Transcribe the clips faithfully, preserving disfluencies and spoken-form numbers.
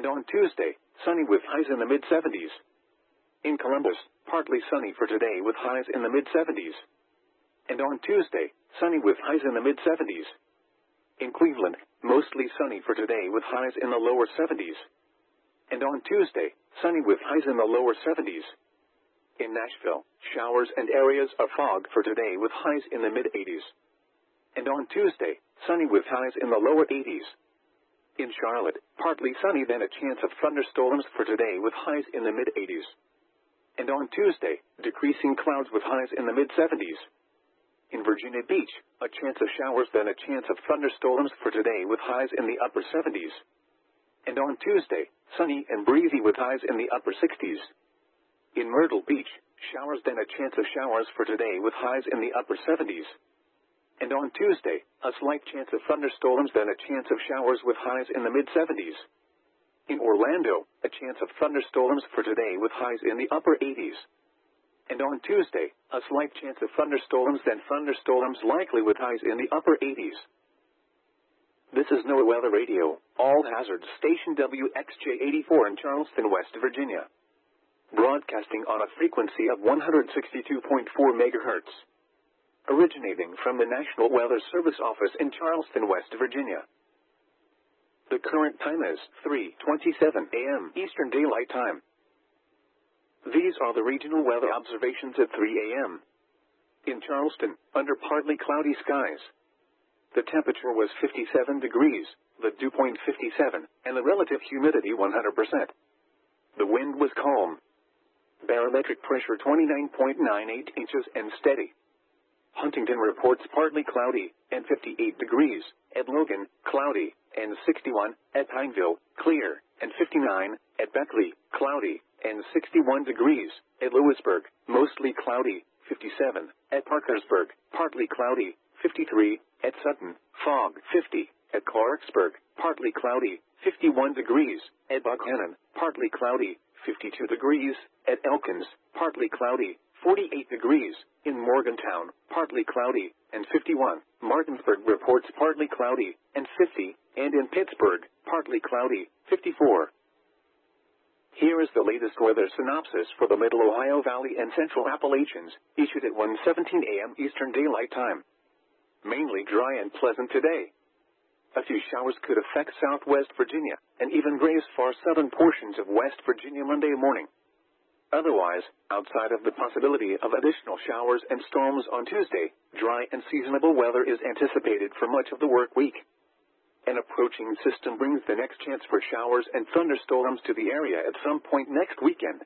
And on Tuesday, sunny with highs in the mid seventies. In Columbus, partly sunny for today with highs in the mid seventies. And on Tuesday, sunny with highs in the mid seventies. In Cleveland, mostly sunny for today with highs in the lower seventies. And on Tuesday, sunny with highs in the lower seventies. In Nashville, showers and areas of fog for today with highs in the mid eighties. And on Tuesday, sunny with highs in the lower eighties. In Charlotte, partly sunny then a chance of thunderstorms for today with highs in the mid eighties. And on Tuesday, decreasing clouds with highs in the mid seventies. In Virginia Beach, a chance of showers then a chance of thunderstorms for today with highs in the upper seventies. And on Tuesday, sunny and breezy with highs in the upper sixties. In Myrtle Beach, showers then a chance of showers for today with highs in the upper seventies. And on Tuesday, a slight chance of thunderstorms then a chance of showers with highs in the mid seventies. In Orlando, a chance of thunderstorms for today with highs in the upper eighties. And on Tuesday, a slight chance of thunderstorms then thunderstorms likely with highs in the upper eighties. This is NOAA Weather Radio, all hazards station W X J eighty-four in Charleston, West Virginia. Broadcasting on a frequency of one hundred sixty-two point four megahertz. Originating from the National Weather Service office in Charleston, West Virginia. The current time is three twenty-seven a m Eastern Daylight Time. These are the regional weather observations at three a m In Charleston, under partly cloudy skies. The temperature was fifty-seven degrees, the dew point fifty-seven, and the relative humidity one hundred percent. The wind was calm. Barometric pressure twenty-nine point nine eight inches and steady. Huntington reports partly cloudy, and fifty-eight degrees, at Logan, cloudy, and sixty-one, at Pineville, clear, and fifty-nine, at Beckley, cloudy, and sixty-one degrees, at Lewisburg, mostly cloudy, fifty-seven, at Parkersburg, partly cloudy, fifty-three, at Sutton, fog, fifty, at Clarksburg, partly cloudy, fifty-one degrees, at Buckhannon, partly cloudy, fifty-two degrees, at Elkins, partly cloudy, forty-eight degrees, in Morgantown, partly cloudy, and fifty-one. Martinsburg reports partly cloudy, and fifty, and in Pittsburgh, partly cloudy, fifty-four. Here is the latest weather synopsis for the Middle Ohio Valley and Central Appalachians, issued at one seventeen a m Eastern Daylight Time. Mainly dry and pleasant today. A few showers could affect southwest Virginia, and even graze far southern portions of West Virginia Monday morning. Otherwise, outside of the possibility of additional showers and storms on Tuesday, dry and seasonable weather is anticipated for much of the work week. An approaching system brings the next chance for showers and thunderstorms to the area at some point next weekend.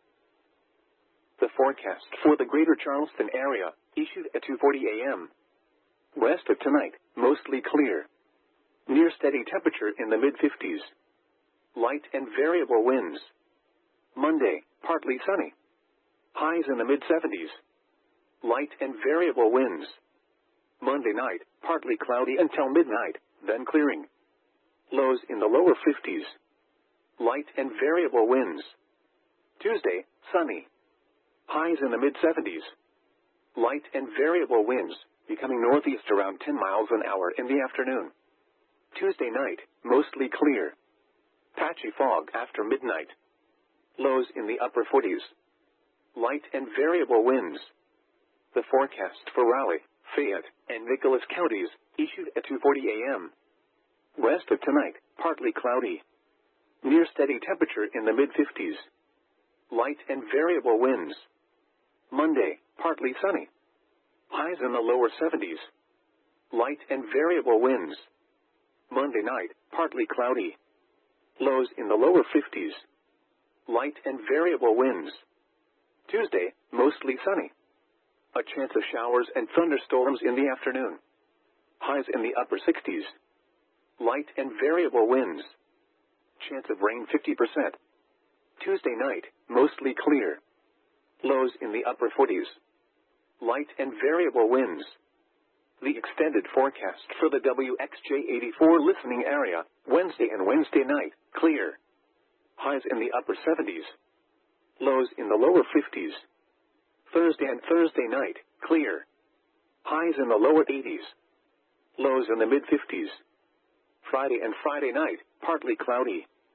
The forecast for the greater Charleston area, issued at two forty a m West of tonight, mostly clear. Near steady temperature in the mid fifties. Light and variable winds. Monday, partly sunny. Highs in the mid seventies. Light and variable winds. Monday night, partly cloudy until midnight, then clearing. Lows in the lower fifties. Light and variable winds. Tuesday, sunny. Highs in the mid seventies. Light and variable winds, becoming northeast around ten miles an hour in the afternoon. Tuesday night, mostly clear. Patchy fog after midnight. Lows in the upper forties. Light and variable winds. The forecast for Raleigh, Fayette, and Nicholas counties, issued at two forty a m West of tonight, partly cloudy. Near steady temperature in the mid fifties. Light and variable winds. Monday, partly sunny. Highs in the lower seventies. Light and variable winds. Monday night, partly cloudy. Lows in the lower fifties. Light and variable winds. Tuesday, mostly sunny. A chance of showers and thunderstorms in the afternoon. Highs in the upper sixties. Light and variable winds. Chance of rain fifty percent. Tuesday night, mostly clear. Lows in the upper forties. Light and variable winds. The extended forecast for the W X J eighty-four listening area, Wednesday and Wednesday night, clear. Highs in the upper seventies. Lows in the lower fifties. Thursday and Thursday night, clear. Highs in the lower eighties. Lows in the mid fifties. Friday and Friday night, partly cloudy.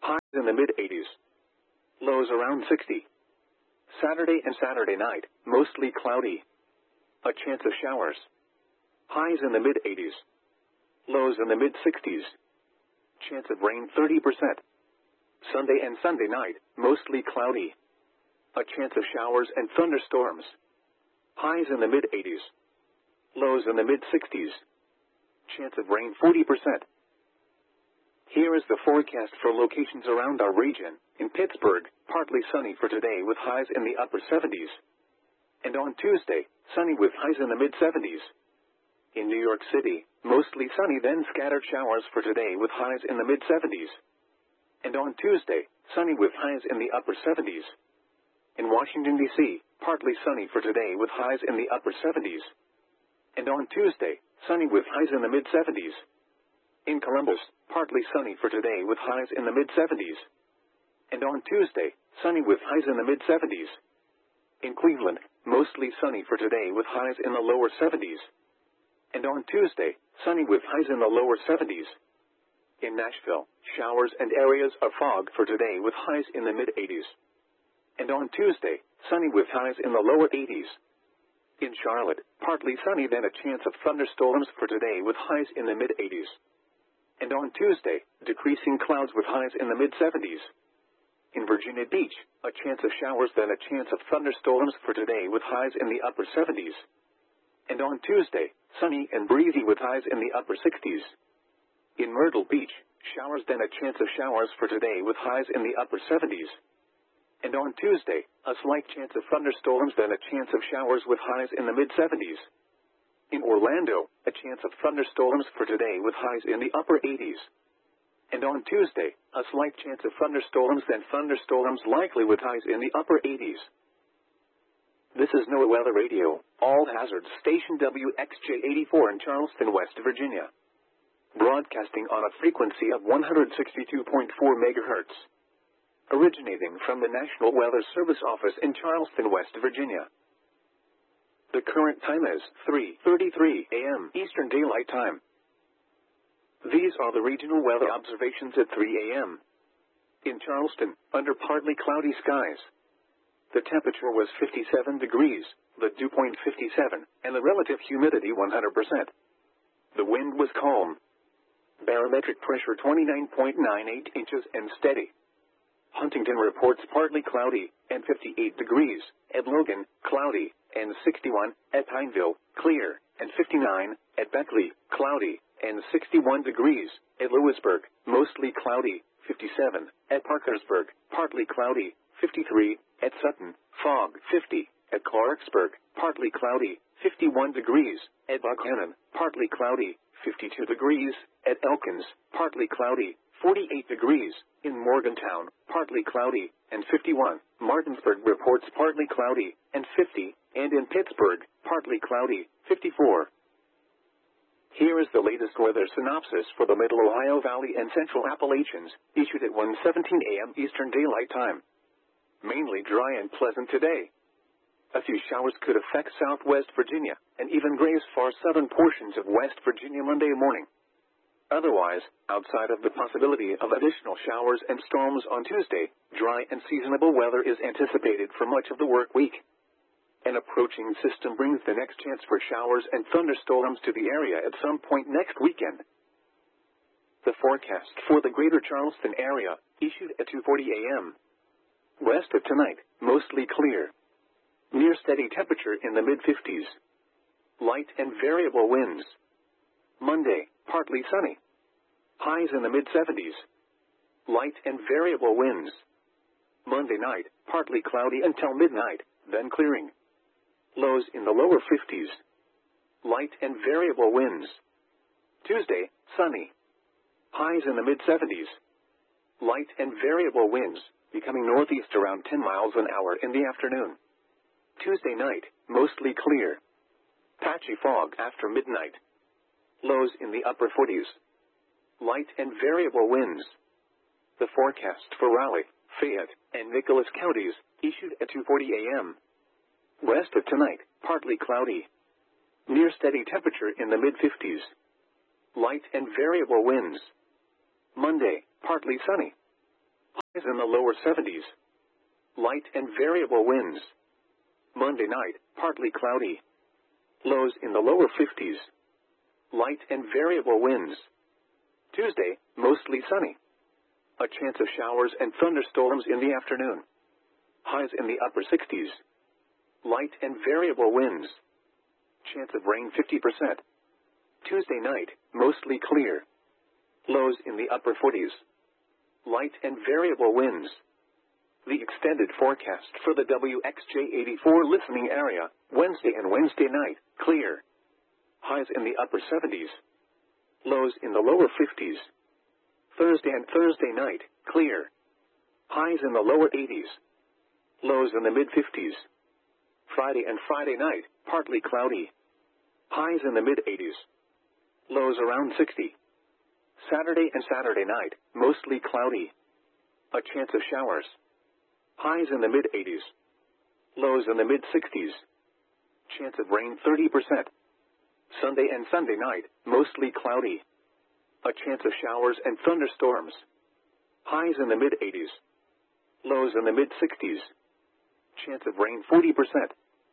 Highs in the mid eighties. Lows around sixty. Saturday and Saturday night, mostly cloudy. A chance of showers. Highs in the mid eighties. Lows in the mid sixties. Chance of rain thirty percent. Sunday and Sunday night, mostly cloudy. A chance of showers and thunderstorms. Highs in the mid eighties. Lows in the mid sixties. Chance of rain forty percent. Here is the forecast for locations around our region. In Pittsburgh, partly sunny for today with highs in the upper seventies. And on Tuesday, sunny with highs in the mid seventies. In New York City, mostly sunny then scattered showers for today with highs in the mid seventies. And on Tuesday, sunny with highs in the upper seventies. In Washington, D C, partly sunny for today with highs in the upper seventies. And on Tuesday, sunny with highs in the mid seventies. In Columbus, partly sunny for today with highs in the mid seventies. And on Tuesday, sunny with highs in the mid seventies. In Cleveland, mostly sunny for today with highs in the lower seventies. And on Tuesday, sunny with highs in the lower seventies. In Nashville, showers and areas of fog for today with highs in the mid eighties. And on Tuesday, sunny with highs in the lower eighties. In Charlotte, partly sunny then a chance of thunderstorms for today with highs in the mid eighties. And on Tuesday, decreasing clouds with highs in the mid seventies. In Virginia Beach, a chance of showers then a chance of thunderstorms for today with highs in the upper seventies. And on Tuesday, sunny and breezy with highs in the upper sixties. In Myrtle Beach, showers then a chance of showers for today with highs in the upper seventies. And on Tuesday, a slight chance of thunderstorms then a chance of showers with highs in the mid seventies. In Orlando, a chance of thunderstorms for today with highs in the upper eighties. And on Tuesday, a slight chance of thunderstorms then thunderstorms likely with highs in the upper eighties. This is NOAA Weather Radio, all hazards station W X J eighty-four in Charleston, West Virginia. Broadcasting on a frequency of one hundred sixty-two point four megahertz. Originating from the National Weather Service office in Charleston, West Virginia. The current time is three thirty-three a m Eastern Daylight Time. These are the regional weather observations at three a m In Charleston, under partly cloudy skies. The temperature was fifty-seven degrees, the dew point fifty-seven, and the relative humidity one hundred percent. The wind was calm. Barometric pressure twenty-nine point nine eight inches and steady. Huntington reports partly cloudy, and fifty-eight degrees, at Logan, cloudy, and sixty-one, at Pineville, clear, and fifty-nine, at Beckley, cloudy, and sixty-one degrees, at Lewisburg, mostly cloudy, fifty-seven, at Parkersburg, partly cloudy, fifty-three, at Sutton, fog, fifty, at Clarksburg, partly cloudy, fifty-one degrees, at Buckhannon, partly cloudy, fifty-two degrees, at Elkins, partly cloudy, forty-eight degrees, in Morgantown, partly cloudy, and fifty-one. Martinsburg reports partly cloudy, and fifty, and in Pittsburgh, partly cloudy, fifty-four. Here is the latest weather synopsis for the Middle Ohio Valley and Central Appalachians, issued at one seventeen a m Eastern Daylight Time. Mainly dry and pleasant today. A few showers could affect southwest Virginia, and even graze far southern portions of West Virginia Monday morning. Otherwise, outside of the possibility of additional showers and storms on Tuesday, dry and seasonable weather is anticipated for much of the work week. An approaching system brings the next chance for showers and thunderstorms to the area at some point next weekend. The forecast for the greater Charleston area, issued at two forty a m West of tonight, mostly clear. Near steady temperature in the mid fifties. Light and variable winds. Monday, partly sunny. Highs in the mid seventies. Light and variable winds. Monday night, partly cloudy until midnight, then clearing. Lows in the lower fifties. Light and variable winds. Tuesday, sunny. Highs in the mid seventies. Light and variable winds, becoming northeast around ten miles an hour in the afternoon. Tuesday night, mostly clear. Patchy fog after midnight. Lows in the upper forties. Light and variable winds. The forecast for Raleigh, Fayette, and Nicholas counties, issued at two forty a m West of tonight, partly cloudy. Near steady temperature in the mid fifties. Light and variable winds. Monday, partly sunny. highs in the lower seventies. Light and variable winds. Monday night, partly cloudy. Lows in the lower fifties. Light and variable winds. Tuesday, mostly sunny. A chance of showers and thunderstorms in the afternoon. Highs in the upper sixties. Light and variable winds. Chance of rain fifty percent. Tuesday night, mostly clear. Lows in the upper forties. Light and variable winds. The extended forecast for the W X J eighty-four listening area, Wednesday and Wednesday night, clear. Highs in the upper seventies. Lows in the lower fifties. Thursday and Thursday night, clear. Highs in the lower eighties. Lows in the mid-fifties. Friday and Friday night, partly cloudy. Highs in the mid-eighties. Lows around sixty. Saturday and Saturday night, mostly cloudy. A chance of showers. Highs in the mid-eighties. Lows in the mid-sixties. Chance of rain thirty percent. Sunday and Sunday night, mostly cloudy. A chance of showers and thunderstorms. Highs in the mid-eighties. Lows in the mid-sixties. Chance of rain forty percent.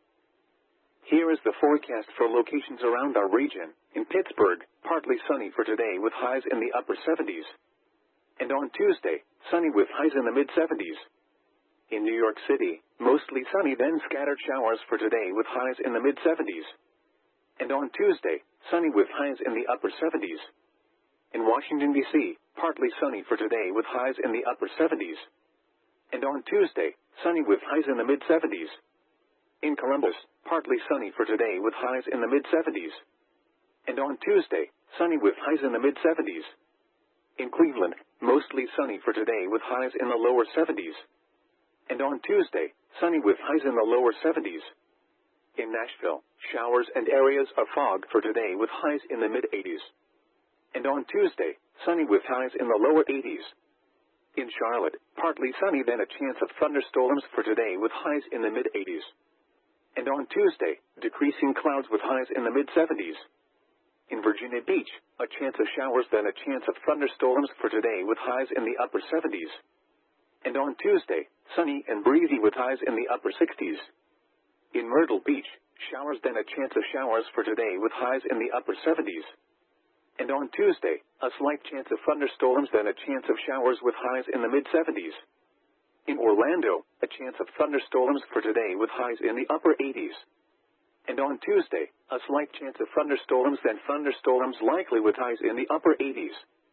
Here is the forecast for locations around our region. In Pittsburgh, partly sunny for today with highs in the upper seventies. And on Tuesday, sunny with highs in the mid-seventies. In New York City, mostly sunny then scattered showers for today with highs in the mid-seventies. And on Tuesday, sunny with highs in the upper seventies. In Washington, D C, partly sunny for today with highs in the upper seventies. And on Tuesday, sunny with highs in the mid-seventies. In Columbus, partly sunny for today with highs in the mid-seventies. And on Tuesday, sunny with highs in the mid-seventies. In Cleveland, mostly sunny for today with highs in the lower seventies. And on Tuesday, sunny with highs in the lower seventies. In Nashville, showers and areas of fog for today with highs in the mid-eighties. And on Tuesday, sunny with highs in the lower eighties. In Charlotte, partly sunny then a chance of thunderstorms for today with highs in the mid-eighties. And on Tuesday, decreasing clouds with highs in the mid-seventies. In Virginia Beach, a chance of showers then a chance of thunderstorms for today with highs in the upper seventies. And on Tuesday, sunny and breezy with highs in the upper sixties. In Myrtle Beach, showers then a chance of showers for today with highs in the upper seventies. And on Tuesday, a slight chance of thunderstorms then a chance of showers with highs in the mid-seventies. In Orlando, a chance of thunderstorms for today with highs in the upper eighties. And on Tuesday, a slight chance of thunderstorms then thunderstorms likely with highs in the upper eighties.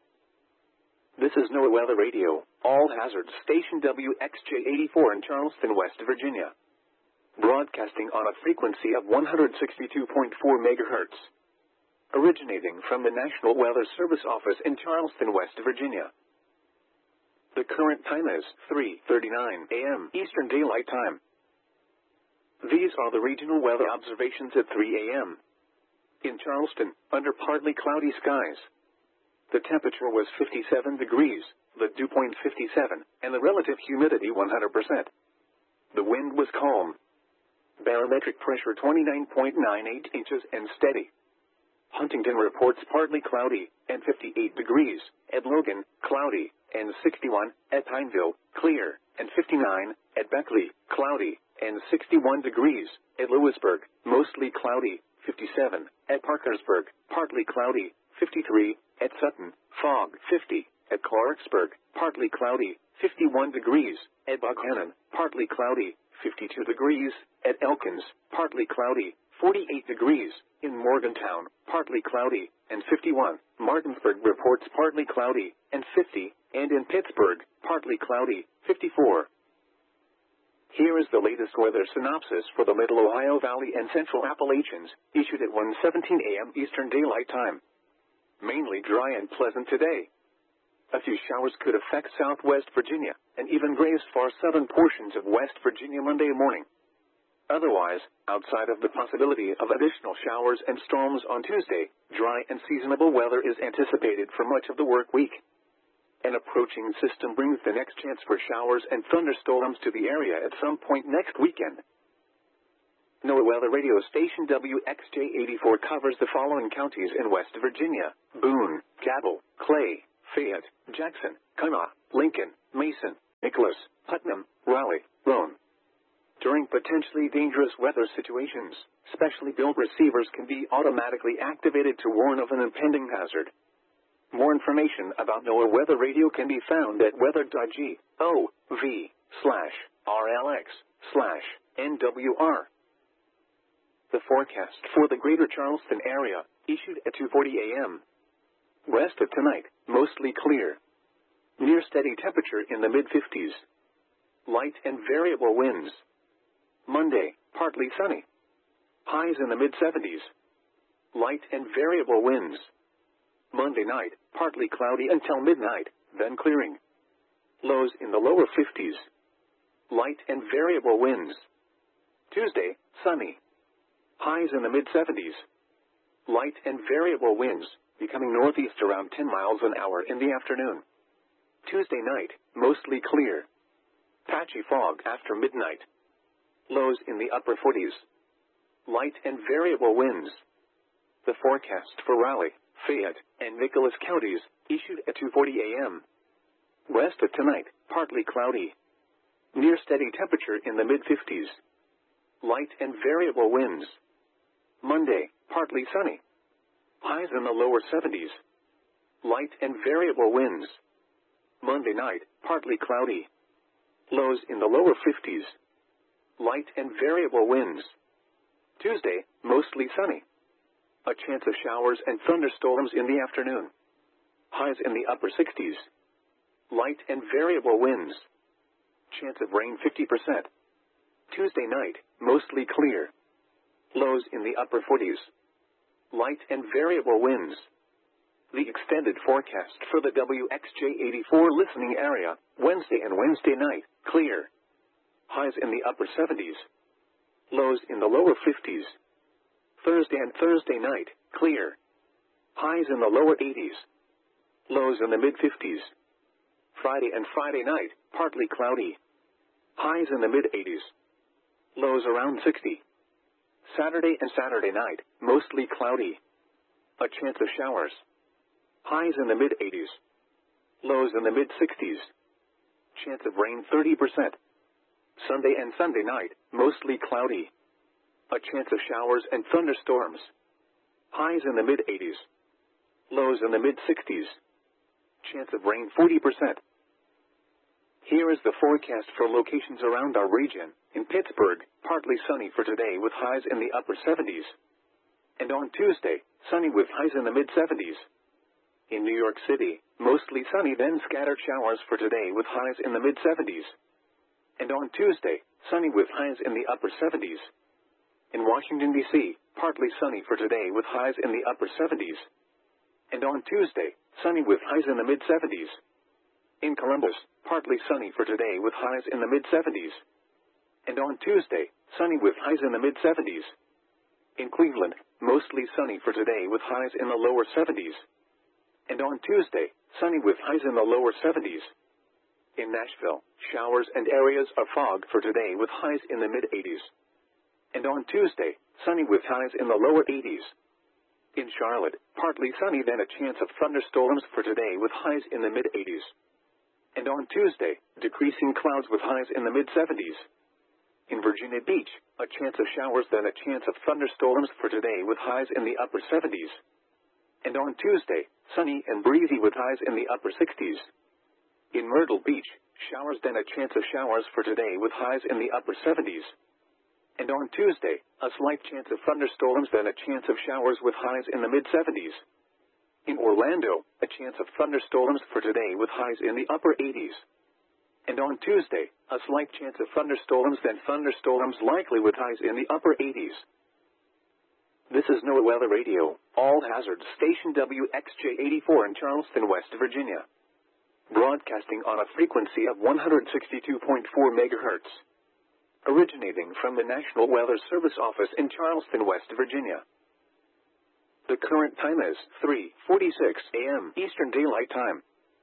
This is NOAA Weather Radio, all hazards station W X J eighty-four in Charleston, West Virginia. Broadcasting on a frequency of one hundred sixty-two point four megahertz. Originating from the National Weather Service office in Charleston, West Virginia. The current time is three thirty-nine a m Eastern Daylight Time. These are the regional weather observations at three a m In Charleston, under partly cloudy skies. The temperature was fifty-seven degrees, the dew point fifty-seven, and the relative humidity one hundred percent. The wind was calm. Barometric pressure twenty-nine point nine eight inches and steady. Huntington reports partly cloudy, and fifty-eight degrees, at Logan, cloudy, and sixty-one, at Pineville, clear, and fifty-nine, at Beckley, cloudy, and sixty-one degrees, at Lewisburg, mostly cloudy, fifty-seven, at Parkersburg, partly cloudy, fifty-three, at Sutton, fog, fifty, at Clarksburg, partly cloudy, fifty-one degrees, at Buckhannon, partly cloudy, fifty-two degrees, at Elkins, partly cloudy, forty-eight degrees, in Morgantown, partly cloudy, and fifty-one, Martinsburg reports partly cloudy, and fifty, and in Pittsburgh, partly cloudy, fifty-four. Here is the latest weather synopsis for the Middle Ohio Valley and Central Appalachians, issued at one seventeen a m Eastern Daylight Time. Mainly dry and pleasant today. A few showers could affect southwest Virginia, and even graze far southern portions of West Virginia Monday morning. Otherwise, outside of the possibility of additional showers and storms on Tuesday, dry and seasonable weather is anticipated for much of the work week. An approaching system brings the next chance for showers and thunderstorms to the area at some point next weekend. NOAA Weather Radio Station W X J eighty-four covers the following counties in West Virginia: Boone, Cabell, Clay, Fayette, Jackson, Kanawha, Lincoln, Mason, Nicholas, Putnam, Raleigh, Roane. During potentially dangerous weather situations, specially built receivers can be automatically activated to warn of an impending hazard. More information about NOAA Weather Radio can be found at weather.gov slash RLX slash NWR. The forecast for the Greater Charleston area, issued at two forty a.m. West of tonight, mostly clear. Near steady temperature in the mid fifties. Light and variable winds. Monday, partly sunny. Highs in the mid seventies. Light and variable winds. Monday night, partly cloudy until midnight, then clearing. Lows in the lower fifties. Light and variable winds. Tuesday, sunny. Highs in the mid seventies. Light and variable winds, becoming northeast around ten miles an hour in the afternoon. Tuesday night, mostly clear. Patchy fog after midnight. Lows in the upper forties. Light and variable winds. The forecast for Raleigh, Fayette, and Nicholas counties, issued at two forty a.m. West of tonight, partly cloudy. Near steady temperature in the mid fifties. Light and variable winds. Monday, partly sunny. Highs in the lower seventies. Light and variable winds. Monday night, partly cloudy. Lows in the lower fifties. Light and variable winds. Tuesday, mostly sunny. A chance of showers and thunderstorms in the afternoon. Highs in the upper sixties. Light and variable winds. Chance of rain fifty percent. Tuesday night, mostly clear. Lows in the upper forties. Light and variable winds. The extended forecast for the W X J eighty-four listening area, Wednesday and Wednesday night, clear. Highs in the upper seventies. Lows in the lower fifties. Thursday and Thursday night, clear. Highs in the lower eighties. Lows in the mid fifties. Friday and Friday night, partly cloudy. Highs in the mid eighties. Lows around sixty. Saturday and Saturday night, mostly cloudy. A chance of showers. Highs in the mid eighties. Lows in the mid sixties. Chance of rain thirty percent. Sunday and Sunday night, mostly cloudy. A chance of showers and thunderstorms. Highs in the mid eighties. Lows in the mid sixties. Chance of rain forty percent. Here is the forecast for locations around our region. In Pittsburgh, partly sunny for today with highs in the upper seventies. And on Tuesday, sunny with highs in the mid seventies. In New York City, mostly sunny then scattered showers for today with highs in the mid seventies. And on Tuesday, sunny with highs in the upper seventies. In Washington, D C, partly sunny for today with highs in the upper seventies. And on Tuesday, sunny with highs in the mid seventies. In Columbus, partly sunny for today with highs in the mid seventies. And on Tuesday, sunny with highs in the mid seventies. In Cleveland, mostly sunny for today with highs in the lower seventies. And on Tuesday, sunny with highs in the lower seventies. In Nashville, showers and areas of fog for today with highs in the mid eighties. And on Tuesday, sunny with highs in the lower eighties. In Charlotte, partly sunny then a chance of thunderstorms for today with highs in the mid eighties. And on Tuesday, decreasing clouds with highs in the mid seventies. In Virginia Beach, a chance of showers then a chance of thunderstorms for today with highs in the upper seventies. And on Tuesday, sunny and breezy with highs in the upper sixties. In Myrtle Beach, showers then a chance of showers for today with highs in the upper seventies. And on Tuesday, a slight chance of thunderstorms then a chance of showers with highs in the mid seventies. In Orlando, a chance of thunderstorms for today with highs in the upper eighties. And on Tuesday, a slight chance of thunderstorms then thunderstorms likely with highs in the upper eighties. This is NOAA Weather Radio, all hazards station W X J eighty-four in Charleston, West Virginia. Broadcasting on a frequency of one hundred sixty-two point four megahertz. Originating from the National Weather Service office in Charleston, West Virginia. The current time is three forty-six a.m. Eastern Daylight Time.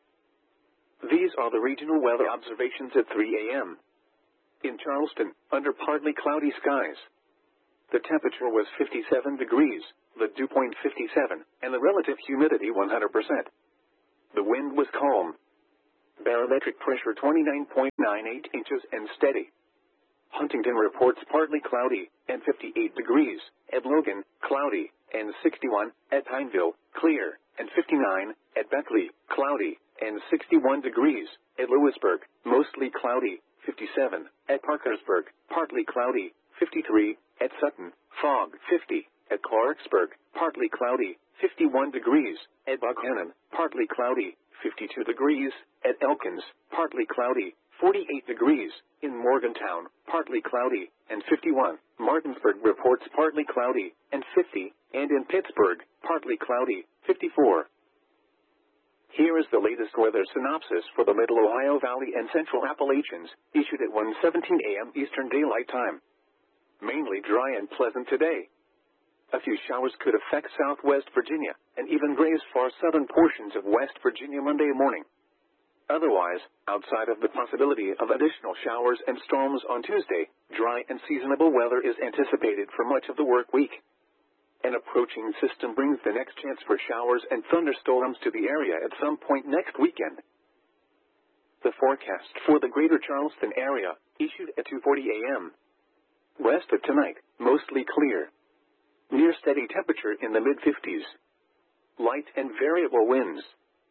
These are the regional weather observations at three a.m. In Charleston, under partly cloudy skies. The temperature was fifty-seven degrees, the dew point fifty-seven, and the relative humidity one hundred percent. The wind was calm. Barometric pressure twenty-nine point nine eight inches and steady. Huntington reports partly cloudy and fifty-eight degrees. At Logan, cloudy and sixty-one. At Pineville, clear and fifty-nine. At Beckley, cloudy and sixty-one degrees. At Lewisburg, mostly cloudy, fifty-seven. At Parkersburg, partly cloudy, fifty-three. At Sutton, fog, fifty. At Clarksburg, partly cloudy, fifty-one degrees. At Buckhannon, partly cloudy, fifty-two degrees. At Elkins, partly cloudy, forty-eight degrees. In Morgantown, partly cloudy and fifty-one. Martinsburg reports partly cloudy and fifty. And in Pittsburgh, partly cloudy, fifty-four. Here is the latest weather synopsis for the Middle Ohio Valley and Central Appalachians, issued at one seventeen a m Eastern Daylight Time. Mainly dry and pleasant today. A few showers could affect southwest Virginia and even graze far southern portions of West Virginia Monday morning. Otherwise, outside of the possibility of additional showers and storms on Tuesday, dry and seasonable weather is anticipated for much of the work week. An approaching system brings the next chance for showers and thunderstorms to the area at some point next weekend. The forecast for the greater Charleston area, issued at two forty a m West of tonight, mostly clear. Near steady temperature in the mid fifties. Light and variable winds.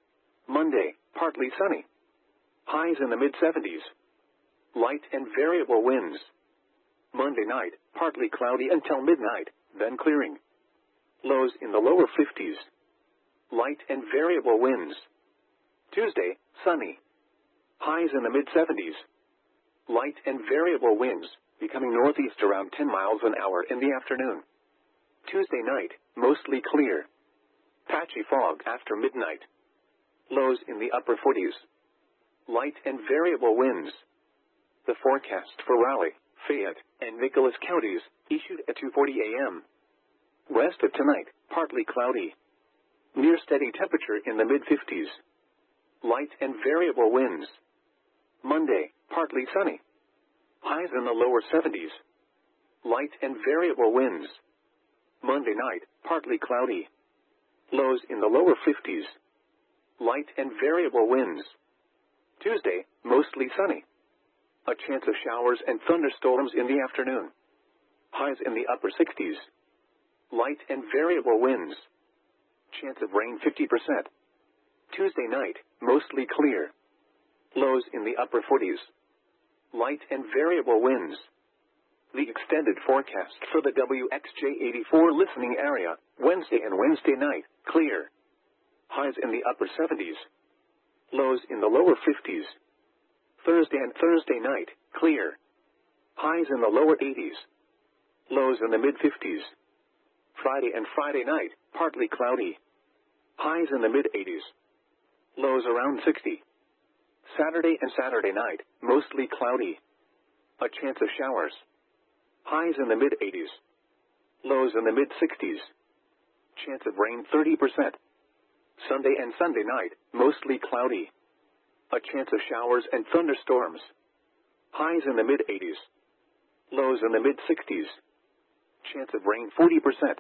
Monday, partly sunny. Highs in the mid seventies. Light and variable winds. Monday night, partly cloudy until midnight, then clearing. Lows in the lower fifties. Light and variable winds. Tuesday, sunny. Highs in the mid seventies. Light and variable winds, becoming northeast around ten miles an hour in the afternoon. Tuesday night, mostly clear. Patchy fog after midnight. Lows in the upper forties. Light and variable winds. The forecast for Raleigh, Fayette, and Nicholas counties, issued at two forty a m West of tonight, partly cloudy. Near steady temperature in the mid fifties. Light and variable winds. Monday, partly sunny. Highs in the lower seventies. Light and variable winds. Monday night, partly cloudy. Lows in the lower fifties. Light and variable winds. Tuesday, mostly sunny. A chance of showers and thunderstorms in the afternoon. Highs in the upper sixties. Light and variable winds. Chance of rain fifty percent. Tuesday night, mostly clear. Lows in the upper forties. Light and variable winds. The extended forecast for the W X J eighty-four listening area, Wednesday and Wednesday night, clear. Highs in the upper seventies. Lows in the lower fifties. Thursday and Thursday night, clear. Highs in the lower eighties. Lows in the mid fifties. Friday and Friday night, partly cloudy. Highs in the mid eighties. Lows around sixty. Saturday and Saturday night, mostly cloudy. A chance of showers. Highs in the mid eighties. Lows in the mid sixties. Chance of rain thirty percent. Sunday and Sunday night, mostly cloudy. A chance of showers and thunderstorms. Highs in the mid eighties. Lows in the mid sixties. Chance of rain forty percent.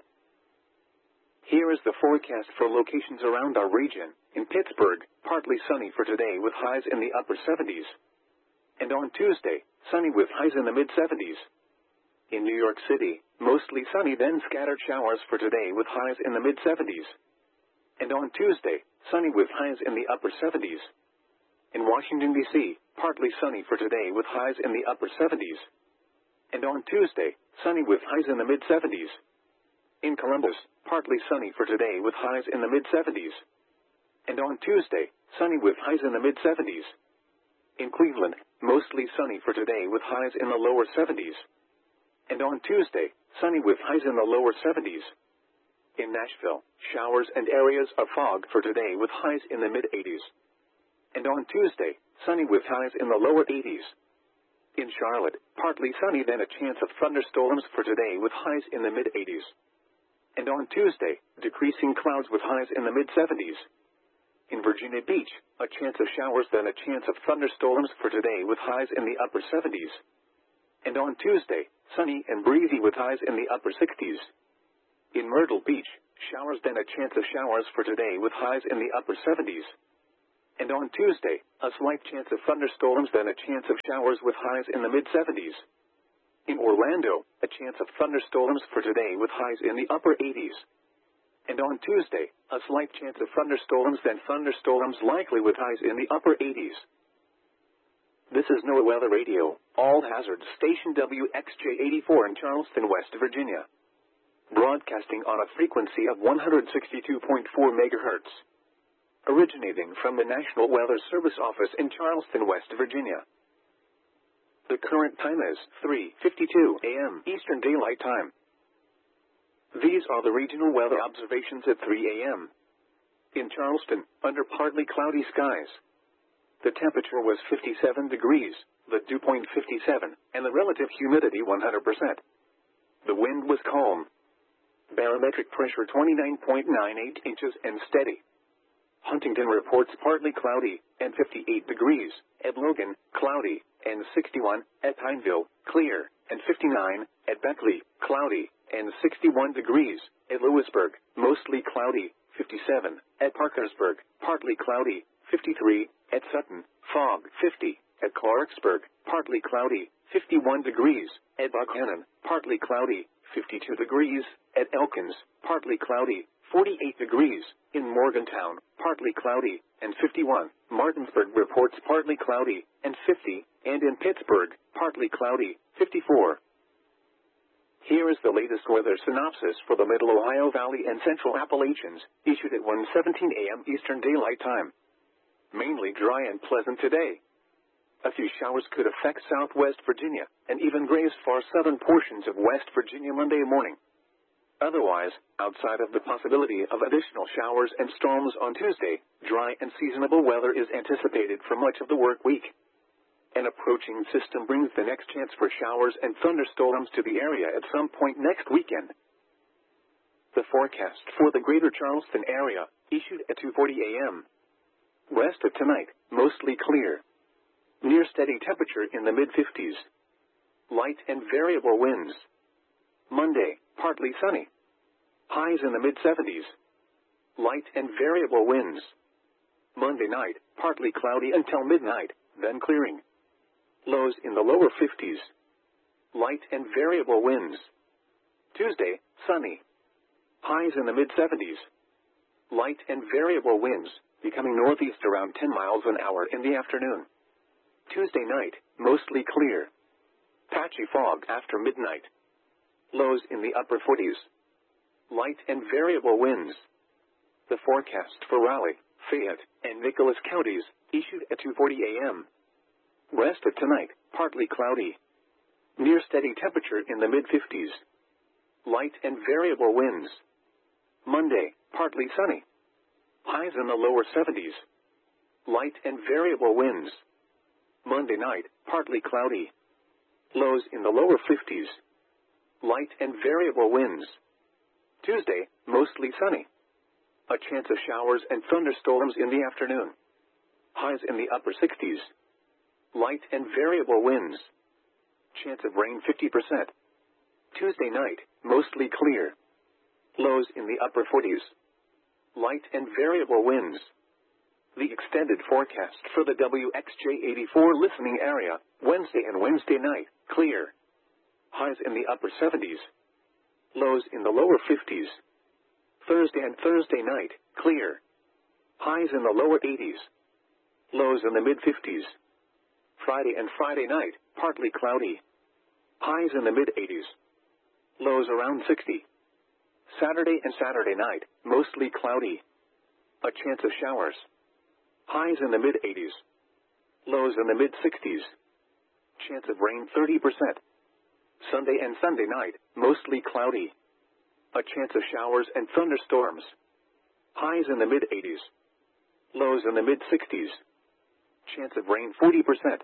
Here is the forecast for locations around our region. In Pittsburgh, partly sunny for today with highs in the upper seventies. And on Tuesday, sunny with highs in the mid seventies. In New York City, mostly sunny then scattered showers for today with highs in the mid seventies. And on Tuesday, sunny with highs in the upper seventies. In Washington, D C, partly sunny for today with highs in the upper seventies. And on Tuesday, sunny with highs in the mid seventies. In Columbus, partly sunny for today with highs in the mid seventies. And on Tuesday, sunny with highs in the mid seventies. In Cleveland, mostly sunny for today with highs in the lower seventies. And on Tuesday, sunny with highs in the lower seventies. In Nashville, showers and areas of fog for today with highs in the mid eighties. And on Tuesday, sunny with highs in the lower eighties. In Charlotte, partly sunny then a chance of thunderstorms for today with highs in the mid eighties. And on Tuesday, decreasing clouds with highs in the mid seventies. In Virginia Beach, a chance of showers then a chance of thunderstorms for today with highs in the upper seventies. And on Tuesday, sunny and breezy with highs in the upper sixties. In Myrtle Beach, showers then a chance of showers for today with highs in the upper seventies. And on Tuesday, a slight chance of thunderstorms, then a chance of showers with highs in the mid seventies. In Orlando, a chance of thunderstorms for today with highs in the upper eighties. And on Tuesday, a slight chance of thunderstorms, then thunderstorms likely with highs in the upper eighties. This is NOAA Weather Radio, all hazards station W X J eighty-four in Charleston, West Virginia. Broadcasting on a frequency of one hundred sixty-two point four megahertz. Originating from the National Weather Service office in Charleston, West Virginia. The current time is three fifty-two a m Eastern Daylight Time. These are the regional weather observations at three a m In Charleston, under partly cloudy skies. The temperature was fifty-seven degrees, the dew point fifty-seven, and the relative humidity one hundred percent. The wind was calm. Barometric pressure twenty-nine point nine eight inches and steady. Huntington reports partly cloudy, and fifty-eight degrees, at Logan, cloudy, and sixty-one, at Pineville, clear, and fifty-nine, at Beckley, cloudy, and sixty-one degrees, at Lewisburg, mostly cloudy, fifty-seven, at Parkersburg, partly cloudy, fifty-three, at Sutton, fog, fifty, at Clarksburg, partly cloudy, fifty-one degrees, at Buckhannon, partly cloudy, fifty-two degrees, at Elkins, partly cloudy, forty-eight degrees, in Morgantown, partly cloudy, and fifty-one. Martinsburg reports partly cloudy, and fifty, and in Pittsburgh, partly cloudy, fifty-four. Here is the latest weather synopsis for the Middle Ohio Valley and Central Appalachians, issued at one seventeen a m Eastern Daylight Time. Mainly dry and pleasant today. A few showers could affect southwest Virginia, and even graze far southern portions of West Virginia Monday morning. Otherwise, outside of the possibility of additional showers and storms on Tuesday, dry and seasonable weather is anticipated for much of the work week. An approaching system brings the next chance for showers and thunderstorms to the area at some point next weekend. The forecast for the greater Charleston area, issued at two forty a m Rest of tonight, mostly clear. Near steady temperature in the mid fifties. Light and variable winds. Monday, partly sunny. Highs in the mid seventies. Light and variable winds. Monday night, partly cloudy until midnight, then clearing. Lows in the lower fifties. Light and variable winds. Tuesday, sunny. Highs in the mid seventies. Light and variable winds, becoming northeast around ten miles an hour in the afternoon. Tuesday night, mostly clear. Patchy fog after midnight. Lows in the upper forties. Light and variable winds. The forecast for Raleigh, Fayette, and Nicholas counties, issued at two forty a m Rest of tonight, partly cloudy. Near steady temperature in the mid fifties. Light and variable winds. Monday, partly sunny. Highs in the lower seventies. Light and variable winds. Monday night, partly cloudy. Lows in the lower fifties. Light and variable winds. Tuesday, mostly sunny. A chance of showers and thunderstorms in the afternoon. Highs in the upper sixties. Light and variable winds. Chance of rain fifty percent. Tuesday night, mostly clear. Lows in the upper forties. Light and variable winds. The extended forecast for the W X J eighty-four listening area, Wednesday and Wednesday night, clear. Highs in the upper seventies. Lows in the lower fifties. Thursday and Thursday night, clear. Highs in the lower eighties. Lows in the mid fifties. Friday and Friday night, partly cloudy. Highs in the mid eighties. Lows around sixty. Saturday and Saturday night, mostly cloudy. A chance of showers. Highs in the mid eighties. Lows in the mid sixties. Chance of rain thirty percent. Sunday and Sunday night, mostly cloudy. A chance of showers and thunderstorms. Highs in the mid eighties. Lows in the mid sixties. Chance of rain forty percent.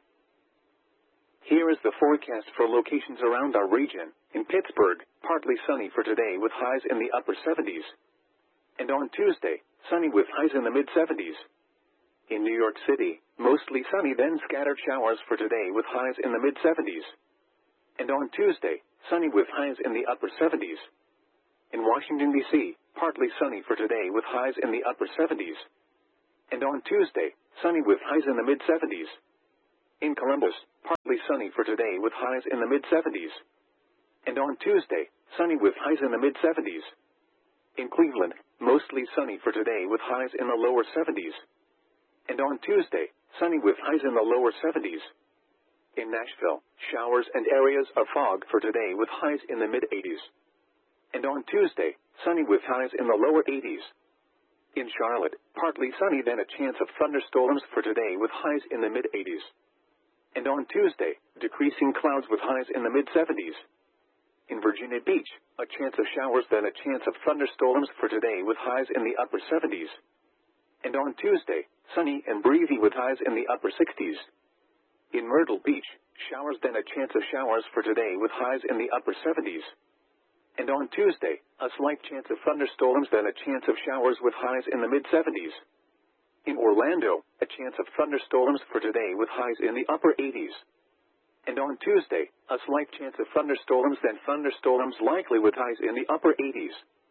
Here is the forecast for locations around our region. In Pittsburgh, partly sunny for today with highs in the upper seventies. And on Tuesday, sunny with highs in the mid seventies. In New York City, mostly sunny then scattered showers for today with highs in the mid seventies. And on Tuesday, sunny with highs in the upper seventies. In Washington, D C, partly sunny for today with highs in the upper seventies. And on Tuesday, sunny with highs in the mid seventies. In Columbus, partly sunny for today with highs in the mid seventies. And on Tuesday, sunny with highs in the mid seventies. In Cleveland, mostly sunny for today with highs in the lower seventies. And on Tuesday, sunny with highs in the lower seventies. In Nashville, showers and areas of fog for today with highs in the mid eighties. And on Tuesday, sunny with highs in the lower eighties. In Charlotte, partly sunny then a chance of thunderstorms for today with highs in the mid eighties. And on Tuesday, decreasing clouds with highs in the mid seventies. In Virginia Beach, a chance of showers then a chance of thunderstorms for today with highs in the upper seventies. And on Tuesday, sunny and breezy with highs in the upper sixties. In Myrtle Beach, showers then a chance of showers for today with highs in the upper seventies. And on Tuesday, a slight chance of thunderstorms then a chance of showers with highs in the mid seventies. In Orlando, a chance of thunderstorms for today with highs in the upper eighties. And on Tuesday, a slight chance of thunderstorms then thunderstorms likely with highs in the upper eighties.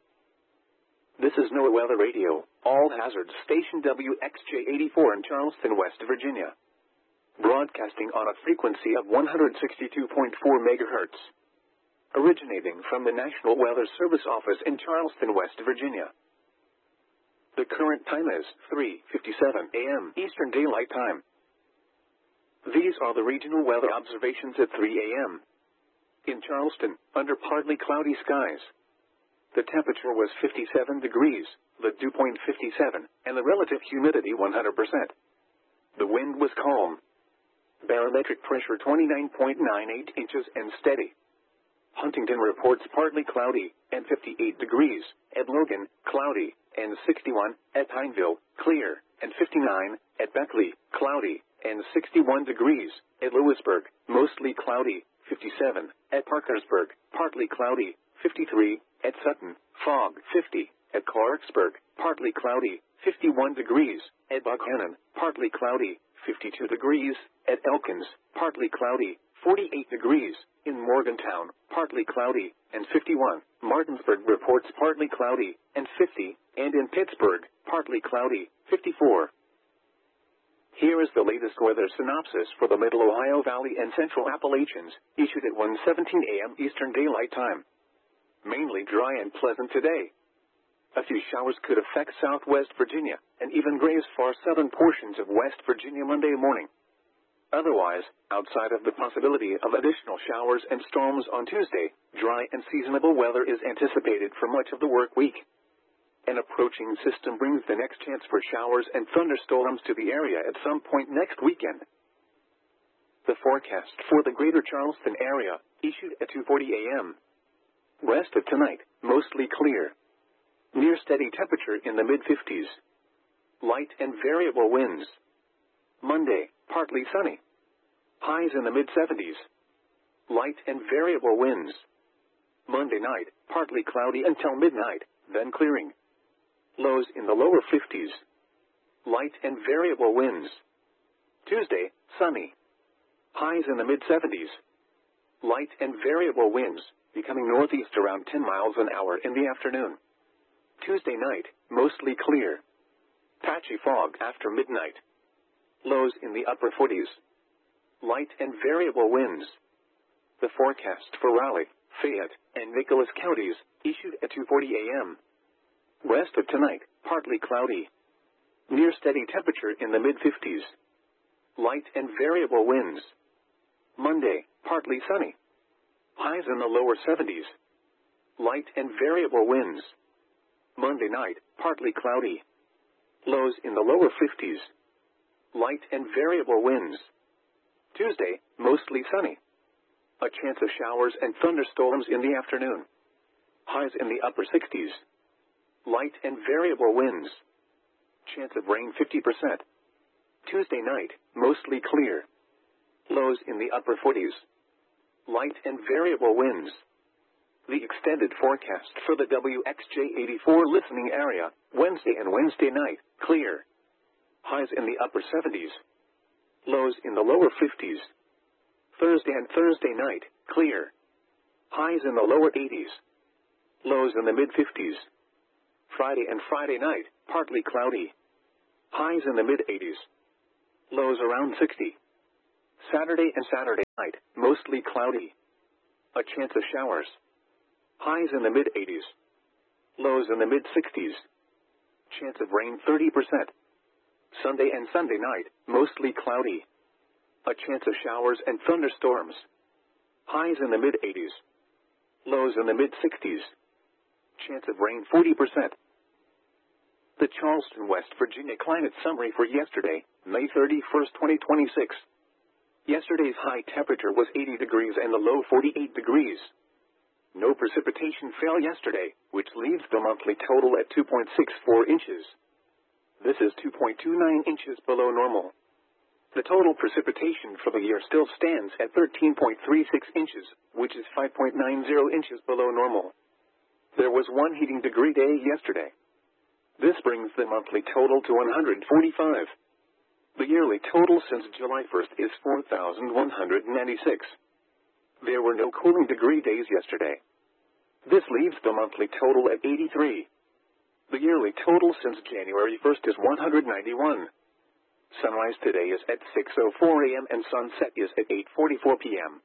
This is NOAA Weather Radio, all hazards station W X J eighty-four in Charleston, West Virginia. Broadcasting on a frequency of one hundred sixty-two point four megahertz. Originating from the National Weather Service office in Charleston, West Virginia. The current time is three fifty-seven a m Eastern Daylight Time. These are the regional weather observations at three a m In Charleston, under partly cloudy skies. The temperature was fifty-seven degrees, the dew point fifty-seven, and the relative humidity one hundred percent. The wind was calm. Barometric pressure twenty-nine point nine eight inches and steady. Huntington reports partly cloudy, and fifty-eight degrees, at Logan, cloudy, and sixty-one, at Pineville, clear, and fifty-nine, at Beckley, cloudy, and sixty-one degrees, at Lewisburg, mostly cloudy, fifty-seven, at Parkersburg, partly cloudy, fifty-three, at Sutton, fog, fifty, at Clarksburg, partly cloudy, fifty-one degrees, at Buchanan, partly cloudy, fifty-two degrees, at Elkins, partly cloudy, forty-eight degrees, in Morgantown, partly cloudy, and fifty-one, Martinsburg reports partly cloudy, and fifty, and in Pittsburgh, partly cloudy, fifty-four. Here is the latest weather synopsis for the Middle Ohio Valley and Central Appalachians, issued at one seventeen a m Eastern Daylight Time. Mainly dry and pleasant today. A few showers could affect southwest Virginia, and even graze far southern portions of West Virginia Monday morning. Otherwise, outside of the possibility of additional showers and storms on Tuesday, dry and seasonable weather is anticipated for much of the work week. An approaching system brings the next chance for showers and thunderstorms to the area at some point next weekend. The forecast for the greater Charleston area, issued at two forty a m Rest of tonight, mostly clear. Near steady temperature in the mid fifties. Light and variable winds. Monday, partly sunny. Highs in the mid seventies. Light and variable winds. Monday night, partly cloudy until midnight, then clearing. Lows in the lower fifties. Light and variable winds. Tuesday, sunny. Highs in the mid seventies. Light and variable winds, becoming northeast around ten miles an hour in the afternoon. Tuesday night, mostly clear. Patchy fog after midnight. Lows in the upper forties. Light and variable winds. The forecast for Raleigh, Fayette, and Nicholas counties, issued at two forty a m Rest of tonight, partly cloudy. Near steady temperature in the mid fifties. Light and variable winds. Monday, partly sunny. Highs in the lower seventies. Light and variable winds. Monday night, partly cloudy. Lows in the lower fifties. Light and variable winds. Tuesday, mostly sunny. A chance of showers and thunderstorms in the afternoon. Highs in the upper sixties. Light and variable winds. Chance of rain fifty percent. Tuesday night, mostly clear. Lows in the upper forties. Light and variable winds. The extended forecast for the W X J eighty-four listening area, Wednesday and Wednesday night, clear. Highs in the upper seventies. Lows in the lower fifties. Thursday and Thursday night, clear. Highs in the lower eighties. Lows in the mid fifties. Friday and Friday night, partly cloudy. Highs in the mid eighties. Lows around sixty. Saturday and Saturday night, mostly cloudy. A chance of showers. Highs in the mid-eighties. Lows in the mid-sixties. Chance of rain thirty percent. Sunday and Sunday night, mostly cloudy. A chance of showers and thunderstorms. Highs in the mid-eighties. Lows in the mid-sixties. Chance of rain forty percent. The Charleston, West Virginia climate summary for yesterday, May thirty-first, twenty twenty-six. Yesterday's high temperature was eighty degrees and the low forty-eight degrees. No precipitation fell yesterday, which leaves the monthly total at two point six four inches. This is two point two nine inches below normal. The total precipitation for the year still stands at thirteen point three six inches, which is five point nine zero inches below normal. There was one heating degree day yesterday. This brings the monthly total to one hundred forty-five. The yearly total since July first is four thousand one hundred ninety-six. There were no cooling degree days yesterday. This leaves the monthly total at eighty-three. The yearly total since January first is one hundred ninety-one. Sunrise today is at six oh four a m and sunset is at eight forty-four p m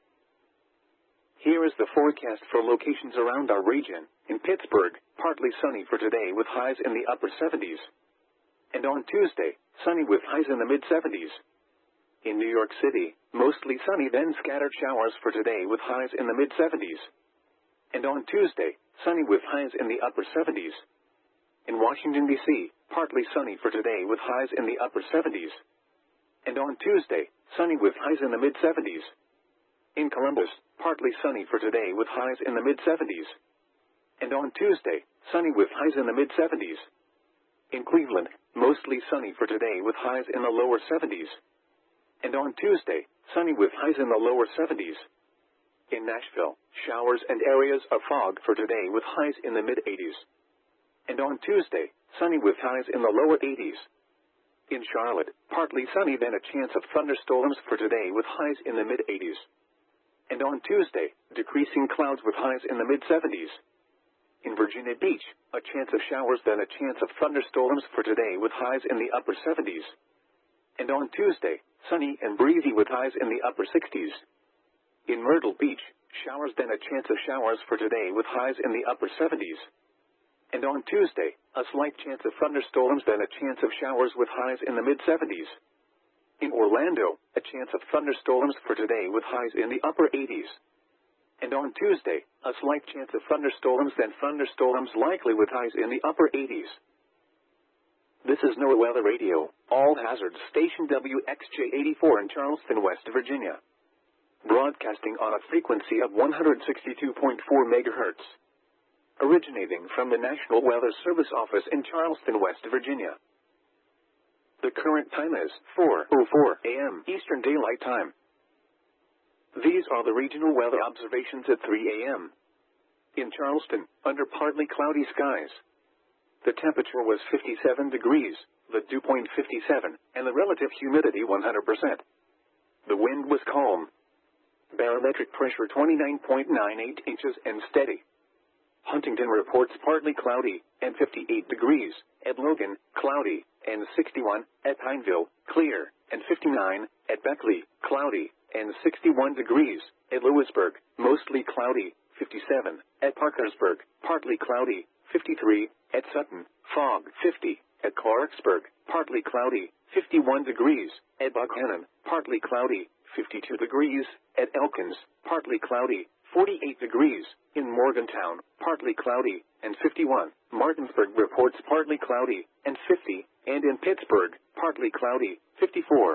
Here is the forecast for locations around our region. In Pittsburgh, partly sunny for today with highs in the upper seventies. And on Tuesday, sunny with highs in the mid-seventies. In New York City, mostly sunny then scattered showers for today with highs in the mid-seventies. And on Tuesday, sunny with highs in the upper seventies. In Washington, D C, partly sunny for today with highs in the upper seventies. And on Tuesday, sunny with highs in the mid-seventies. In Columbus, partly sunny for today with highs in the mid-seventies. And on Tuesday, sunny with highs in the mid-seventies. In Cleveland, mostly sunny for today with highs in the lower seventies. And on Tuesday, sunny with highs in the lower seventies. In Nashville, showers and areas of fog for today with highs in the mid-eighties. And on Tuesday, sunny with highs in the lower eighties. In Charlotte, partly sunny then a chance of thunderstorms for today with highs in the mid-eighties. And on Tuesday, decreasing clouds with highs in the mid-seventies. In Virginia Beach, a chance of showers then a chance of thunderstorms for today with highs in the upper seventies. And on Tuesday, sunny and breezy with highs in the upper sixties. In Myrtle Beach, showers then a chance of showers for today with highs in the upper seventies. And on Tuesday, a slight chance of thunderstorms then a chance of showers with highs in the mid-seventies. In Orlando, a chance of thunderstorms for today with highs in the upper eighties. And on Tuesday, a slight chance of thunderstorms then thunderstorms likely with highs in the upper eighties. This is NOAA Weather Radio, all hazards station W X J eighty-four in Charleston, West Virginia. Broadcasting on a frequency of one hundred sixty-two point four megahertz. Originating from the National Weather Service office in Charleston, West Virginia. The current time is four oh four a m Eastern Daylight Time. These are the regional weather observations at three a m In Charleston, under partly cloudy skies. The temperature was fifty-seven degrees, the dew point fifty-seven, and the relative humidity one hundred percent. The wind was calm. Barometric pressure twenty-nine point nine eight inches and steady. Huntington reports partly cloudy, and fifty-eight degrees, at Logan, cloudy, and sixty-one, at Pineville, clear, and fifty-nine, at Beckley, cloudy, and sixty-one degrees, at Lewisburg, mostly cloudy, fifty-seven, at Parkersburg, partly cloudy, fifty-three, at Sutton, fog, fifty, at Clarksburg, partly cloudy, fifty-one degrees, at Buckhannon, partly cloudy, fifty-two degrees, at Elkins, partly cloudy, forty-eight degrees, in Morgantown, partly cloudy, and fifty-one. Martinsburg reports partly cloudy, and fifty, and in Pittsburgh, partly cloudy, fifty-four.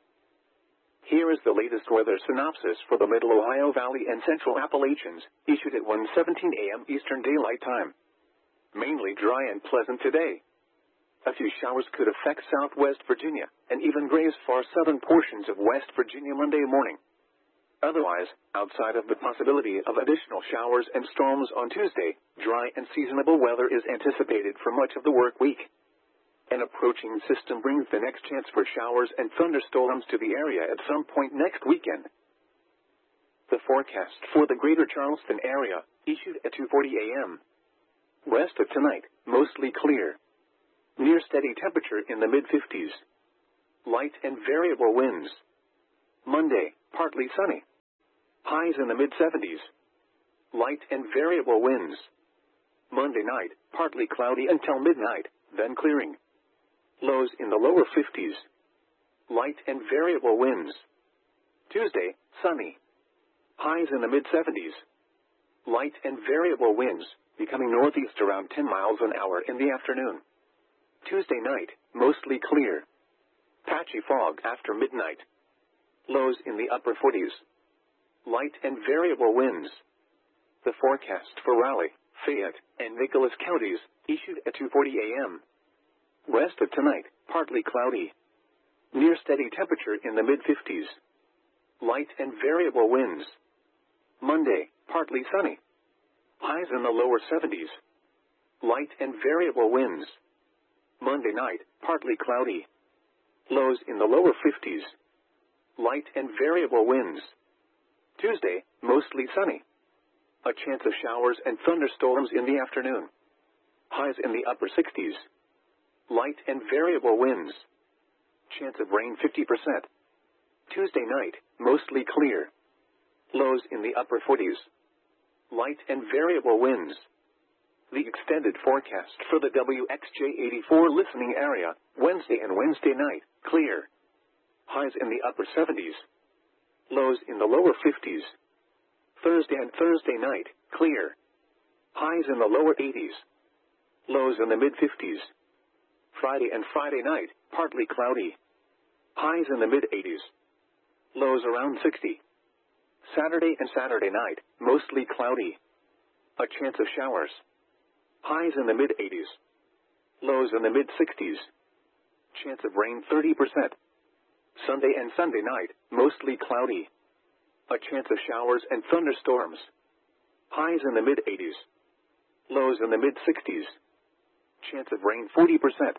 Here is the latest weather synopsis for the Middle Ohio Valley and Central Appalachians, issued at one seventeen a m Eastern Daylight Time. Mainly dry and pleasant today. A few showers could affect southwest Virginia, and even graze far southern portions of West Virginia Monday morning. Otherwise, outside of the possibility of additional showers and storms on Tuesday, dry and seasonable weather is anticipated for much of the work week. An approaching system brings the next chance for showers and thunderstorms to the area at some point next weekend. The forecast for the greater Charleston area, issued at two forty a m Rest of tonight, mostly clear. Near steady temperature in the mid-fifties. light and variable winds. Monday, partly sunny. Highs in the mid seventies. Light and variable winds. Monday night, partly cloudy until midnight, then clearing. Lows in the lower fifties. Light and variable winds. Tuesday, sunny. Highs in the mid seventies. Light and variable winds, becoming northeast around ten miles an hour in the afternoon. Tuesday night, mostly clear. Patchy fog after midnight. Lows in the upper forties. Light and variable winds. The forecast for Raleigh, Fayette, and Nicholas counties, issued at two forty a.m. West of tonight, partly cloudy. Near steady temperature in the mid fifties. Light and variable winds. Monday, partly sunny. Highs in the lower seventies. Light and variable winds. Monday night, partly cloudy. Lows in the lower fifties. Light and variable winds. Tuesday, mostly sunny. A chance of showers and thunderstorms in the afternoon. Highs in the upper sixties. Light and variable winds. Chance of rain fifty percent. Tuesday night, mostly clear. Lows in the upper forties. Light and variable winds. The extended forecast for the W X J eighty-four listening area, Wednesday and Wednesday night, clear. Highs in the upper seventies. Lows in the lower fifties. Thursday and Thursday night, clear. Highs in the lower eighties. Lows in the mid fifties. Friday and Friday night, partly cloudy. Highs in the mid eighties. Lows around sixty. Saturday and Saturday night, mostly cloudy. A chance of showers. Highs in the mid eighties. Lows in the mid sixties. Chance of rain thirty percent. Sunday and Sunday night, mostly cloudy. A chance of showers and thunderstorms. Highs in the mid eighties. Lows in the mid sixties. Chance of rain forty percent.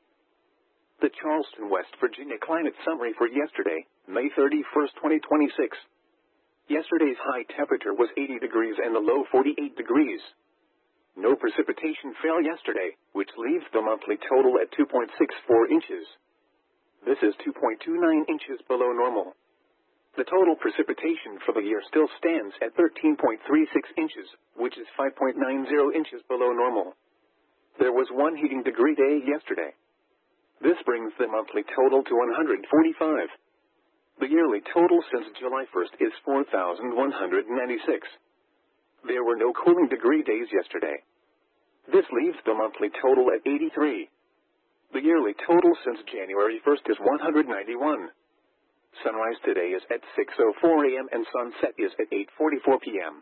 The Charleston, West Virginia climate summary for yesterday, May thirty-first, twenty twenty-six. Yesterday's high temperature was eighty degrees and the low forty-eight degrees. No precipitation fell yesterday, which leaves the monthly total at two point six four inches. This is two point two nine inches below normal. The total precipitation for the year still stands at thirteen point three six inches, which is five point nine zero inches below normal. There was one heating degree day yesterday. This brings the monthly total to one hundred forty-five. The yearly total since July first is four thousand one hundred ninety-six. There were no cooling degree days yesterday. This leaves the monthly total at eighty-three. The yearly total since January first is one hundred ninety-one. Sunrise today is at six oh four a.m. and sunset is at eight forty-four p.m.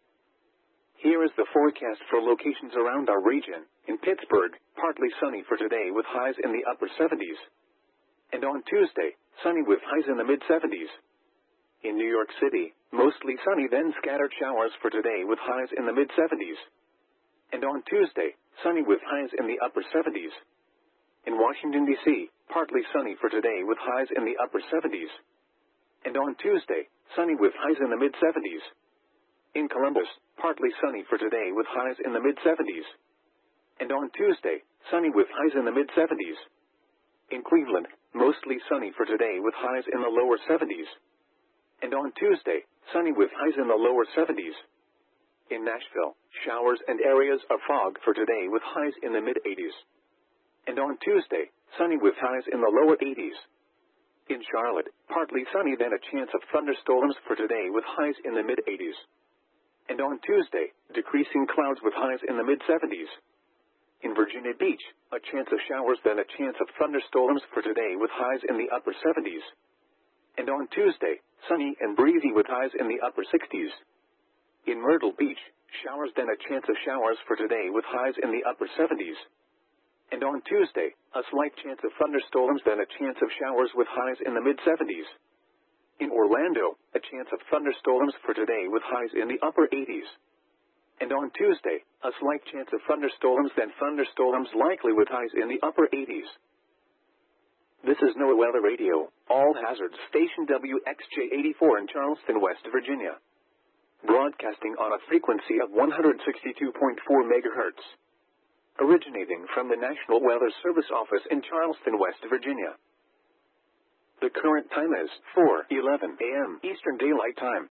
Here is the forecast for locations around our region. In Pittsburgh, partly sunny for today with highs in the upper seventies. And on Tuesday, sunny with highs in the mid seventies. In New York City, mostly sunny then scattered showers for today with highs in the mid seventies. And on Tuesday, sunny with highs in the upper seventies. In Washington, D C, partly sunny for today with highs in the upper seventies. And on Tuesday, sunny with highs in the mid seventies. In Columbus, partly sunny for today with highs in the mid seventies. And on Tuesday, sunny with highs in the mid seventies. In Cleveland, mostly sunny for today with highs in the lower seventies. And on Tuesday, sunny with highs in the lower seventies. In Nashville, showers and areas of fog for today with highs in the mid eighties. And on Tuesday, sunny with highs in the lower eighties. In Charlotte, partly sunny then a chance of thunderstorms for today with highs in the mid eighties. And on Tuesday, decreasing clouds with highs in the mid seventies. In Virginia Beach, a chance of showers then a chance of thunderstorms for today with highs in the upper seventies. And on Tuesday, sunny and breezy with highs in the upper sixties. In Myrtle Beach, showers then a chance of showers for today with highs in the upper seventies. And on Tuesday, a slight chance of thunderstorms then a chance of showers with highs in the mid seventies. In Orlando, a chance of thunderstorms for today with highs in the upper eighties. And on Tuesday, a slight chance of thunderstorms then thunderstorms likely with highs in the upper eighties. This is NOAA Weather Radio, all hazards station W X J eighty-four in Charleston, West Virginia. Broadcasting on a frequency of one hundred sixty-two point four megahertz. Originating from the National Weather Service office in Charleston, West Virginia. The current time is four eleven a m Eastern Daylight Time.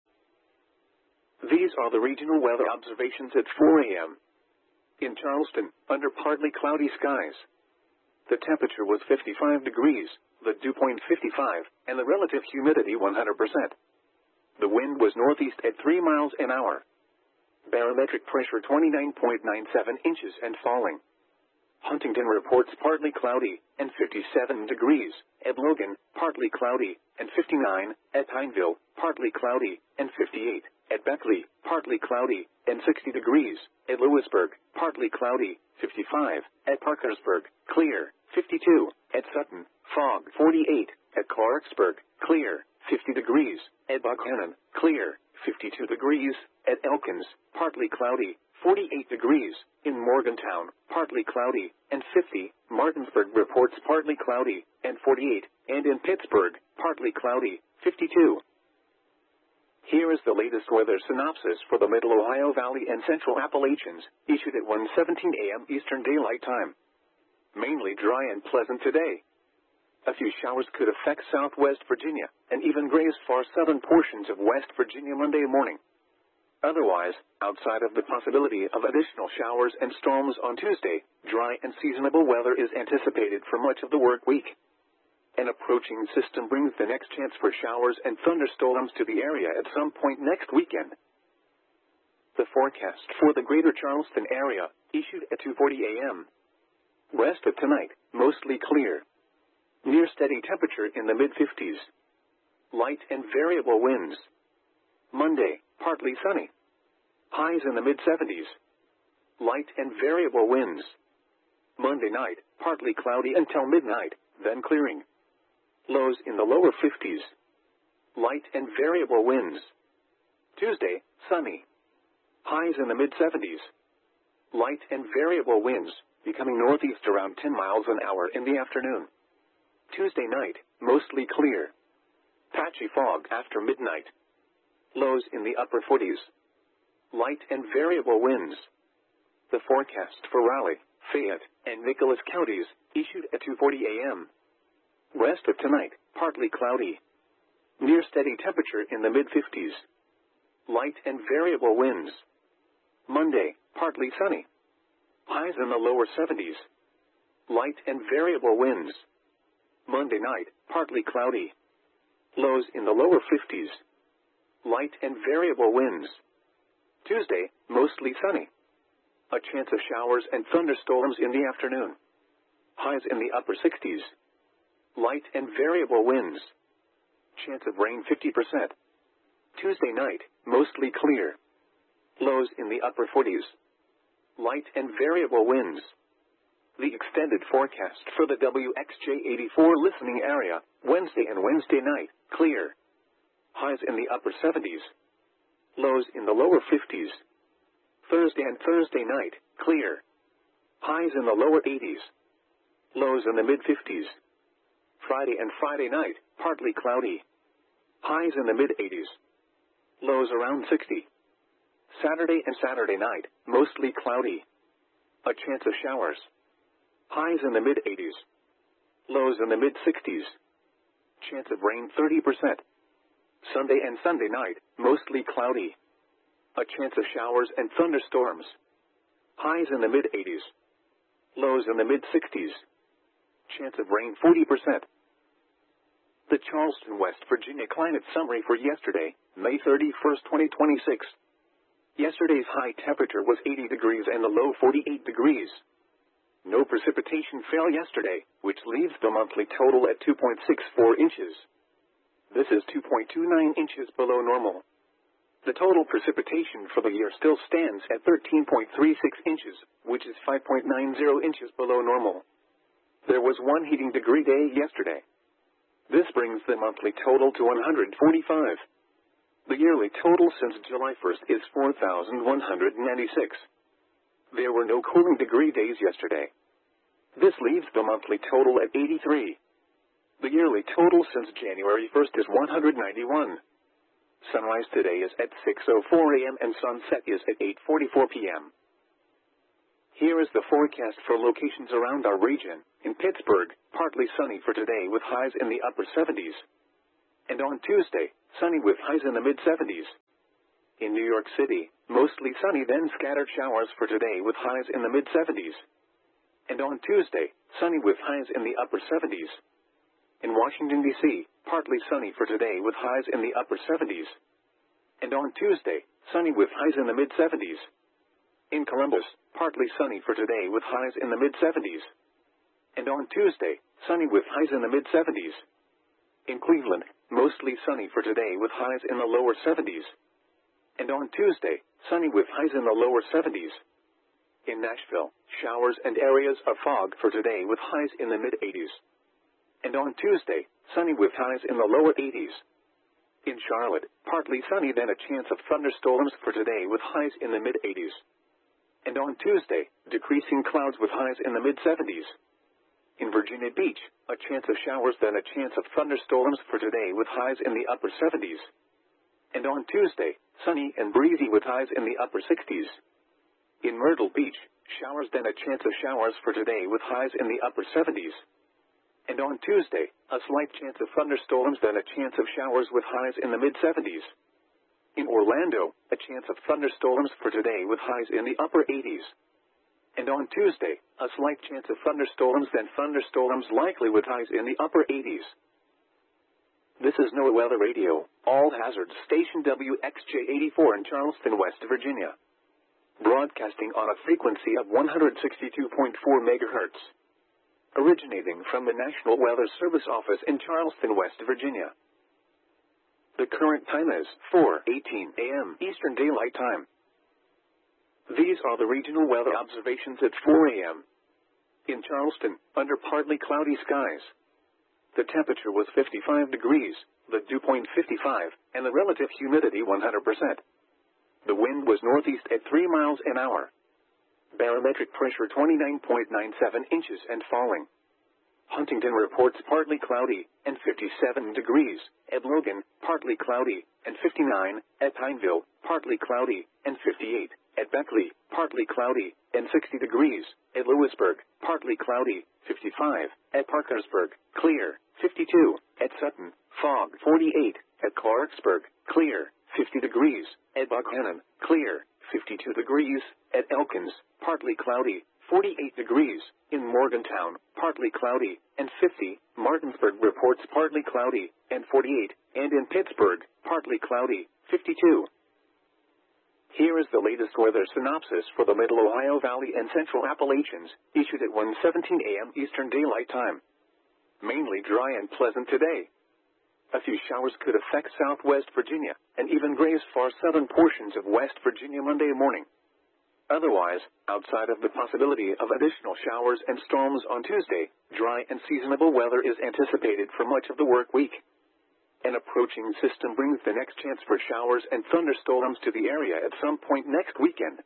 These are the regional weather observations at four a m In Charleston, under partly cloudy skies. The temperature was fifty-five degrees, the dew point fifty-five, and the relative humidity one hundred percent. The wind was northeast at three miles an hour. Barometric pressure twenty-nine point nine seven inches and falling. Huntington reports partly cloudy, and fifty-seven degrees. At Logan, partly cloudy, and fifty-nine. At Pineville, partly cloudy, and fifty-eight. At Beckley, partly cloudy, and sixty degrees. At Lewisburg, partly cloudy, fifty-five. At Parkersburg, clear, fifty-two. At Sutton, fog, forty-eight. At Clarksburg, clear, fifty degrees. At Buckhannon, clear, fifty-two degrees. At Elkins, partly cloudy, forty-eight degrees. In Morgantown, partly cloudy, and fifty. Martinsburg reports partly cloudy, and forty-eight. And in Pittsburgh, partly cloudy, fifty-two. Here is the latest weather synopsis for the Middle Ohio Valley and Central Appalachians, issued at one seventeen a m Eastern Daylight Time. Mainly dry and pleasant today. A few showers could affect southwest Virginia, and even graze far southern portions of West Virginia Monday morning. Otherwise, outside of the possibility of additional showers and storms on Tuesday, dry and seasonable weather is anticipated for much of the work week. An approaching system brings the next chance for showers and thunderstorms to the area at some point next weekend. The forecast for the greater Charleston area, issued at two forty a m Rest of tonight, mostly clear. Near steady temperature in the mid fifties. Light and variable winds. Monday, partly sunny. Highs in the mid seventies. Light and variable winds. Monday night, partly cloudy until midnight, then clearing. Lows in the lower fifties. Light and variable winds. Tuesday, sunny. Highs in the mid seventies. Light and variable winds, becoming northeast around ten miles an hour in the afternoon. Tuesday night, mostly clear. Patchy fog after midnight. Lows in the upper forties. Light and variable winds. The forecast for Raleigh, Fayette, and Nicholas counties, issued at two forty a m Rest of tonight, partly cloudy. Near steady temperature in the mid fifties. Light and variable winds. Monday, partly sunny. Highs in the lower seventies. Light and variable winds. Monday night, partly cloudy. Lows in the lower fifties. Light and variable winds. Tuesday, mostly sunny. A chance of showers and thunderstorms in the afternoon. Highs in the upper sixties. Light and variable winds. Chance of rain fifty percent. Tuesday night, mostly clear. Lows in the upper forties. Light and variable winds. The extended forecast for the W X J eighty-four listening area, Wednesday and Wednesday night, clear. Highs in the upper seventies. Lows in the lower fifties. Thursday and Thursday night, clear. Highs in the lower eighties. Lows in the mid fifties. Friday and Friday night, partly cloudy. Highs in the mid eighties. Lows around sixty. Saturday and Saturday night, mostly cloudy. A chance of showers. Highs in the mid eighties. Lows in the mid sixties. Chance of rain thirty percent. Sunday and Sunday night, mostly cloudy. A chance of showers and thunderstorms. Highs in the mid eighties. Lows in the mid sixties. Chance of rain forty percent. The Charleston, West Virginia climate summary for yesterday, May thirty-first, twenty twenty-six. Yesterday's high temperature was eighty degrees and the low forty-eight degrees. No precipitation fell yesterday, which leaves the monthly total at two point six four inches. This is two point two nine inches below normal. The total precipitation for the year still stands at thirteen point three six inches, which is five point nine zero inches below normal. There was one heating degree day yesterday. This brings the monthly total to one hundred forty-five. The yearly total since July first is four thousand one hundred ninety-six. There were no cooling degree days yesterday. This leaves the monthly total at eighty-three. The yearly total since January first is one hundred ninety-one. Sunrise today is at six oh four a m and sunset is at eight forty-four p m Here is the forecast for locations around our region. In Pittsburgh, partly sunny for today with highs in the upper seventies. And on Tuesday, sunny with highs in the mid seventies. In New York City, mostly sunny then scattered showers for today with highs in the mid seventies. And on Tuesday, sunny with highs in the upper seventies. In Washington, D C, partly sunny for today with highs in the upper seventies. And on Tuesday, sunny with highs in the mid seventies. In Columbus, partly sunny for today with highs in the mid seventies. And on Tuesday, sunny with highs in the mid seventies. In Cleveland, mostly sunny for today with highs in the lower seventies. And on Tuesday, sunny with highs in the lower seventies. In Nashville, showers and areas of fog for today with highs in the mid eighties. And on Tuesday, sunny with highs in the lower eighties. In Charlotte, partly sunny then a chance of thunderstorms for today with highs in the mid eighties. And on Tuesday, decreasing clouds with highs in the mid seventies. In Virginia Beach, a chance of showers then a chance of thunderstorms for today with highs in the upper seventies. And on Tuesday, sunny and breezy with highs in the upper sixties. In Myrtle Beach, showers then a chance of showers for today with highs in the upper seventies. And on Tuesday, a slight chance of thunderstorms then a chance of showers with highs in the mid seventies. In Orlando, a chance of thunderstorms for today with highs in the upper eighties. And on Tuesday, a slight chance of thunderstorms then thunderstorms likely with highs in the upper eighties. This is NOAA Weather Radio, all hazards station W X J eighty-four in Charleston, West Virginia. Broadcasting on a frequency of one hundred sixty-two point four megahertz. Originating from the National Weather Service office in Charleston, West Virginia. The current time is four eighteen a m Eastern Daylight Time. These are the regional weather observations at four a m In Charleston, under partly cloudy skies. The temperature was fifty-five degrees, the dew point fifty-five, and the relative humidity one hundred percent. The wind was northeast at three miles an hour. Barometric pressure twenty-nine point nine seven inches and falling. Huntington reports partly cloudy, and fifty-seven degrees. At Logan, partly cloudy, and fifty-nine. At Pineville, partly cloudy, and fifty-eight. At Beckley, partly cloudy, and sixty degrees. At Lewisburg, partly cloudy, fifty-five. At Parkersburg, clear, fifty-two. At Sutton, fog, forty-eight. At Clarksburg, clear, fifty degrees. At Buckhannon, clear, fifty-two degrees. At Elkins, partly cloudy, forty-eight degrees. In Morgantown, partly cloudy, and fifty. Martinsburg reports partly cloudy, and forty-eight. And in Pittsburgh, partly cloudy, fifty-two. Here is the latest weather synopsis for the Middle Ohio Valley and Central Appalachians, issued at one seventeen a m Eastern Daylight Time. Mainly dry and pleasant today. A few showers could affect southwest Virginia, and even graze far southern portions of West Virginia Monday morning. Otherwise, outside of the possibility of additional showers and storms on Tuesday, dry and seasonable weather is anticipated for much of the work week. An approaching system brings the next chance for showers and thunderstorms to the area at some point next weekend.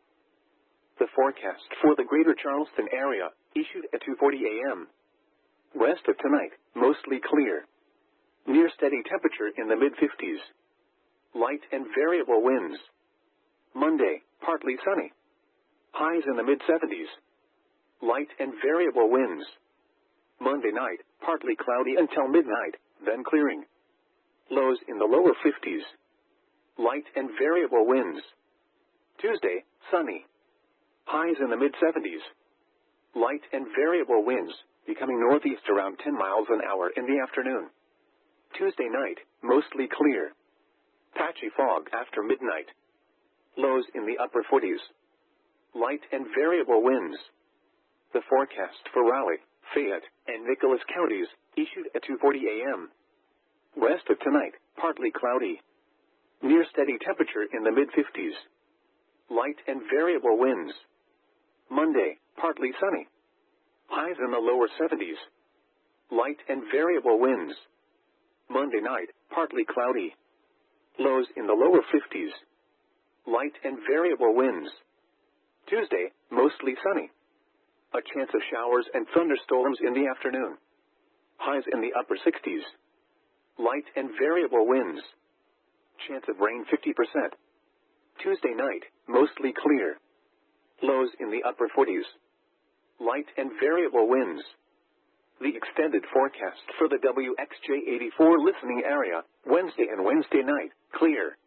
The forecast for the greater Charleston area, issued at two forty a m West of tonight, mostly clear. Near steady temperature in the mid fifties. Light and variable winds. Monday, partly sunny. Highs in the mid seventies. Light and variable winds. Monday night, partly cloudy until midnight, then clearing. Lows in the lower fifties. Light and variable winds. Tuesday, sunny. Highs in the mid seventies. Light and variable winds, becoming northeast around ten miles an hour in the afternoon. Tuesday night, mostly clear. Patchy fog after midnight. Lows in the upper forties. Light and variable winds. The forecast for Raleigh, Fayette, and Nicholas counties, issued at two forty a m West of tonight, partly cloudy. Near steady temperature in the mid fifties. Light and variable winds. Monday, partly sunny. Highs in the lower seventies. Light and variable winds. Monday night, partly cloudy. Lows in the lower fifties. Light and variable winds. Tuesday, mostly sunny. A chance of showers and thunderstorms in the afternoon. Highs in the upper sixties. Light and variable winds. Chance of rain fifty percent. Tuesday night, mostly clear. Lows in the upper forties. Light and variable winds. The extended forecast for the W X J eighty-four listening area, Wednesday and Wednesday night, clear.